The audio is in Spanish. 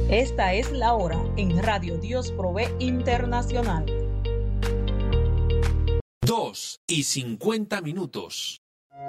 Esta es la hora en Radio Dios Provee Internacional. 2:50.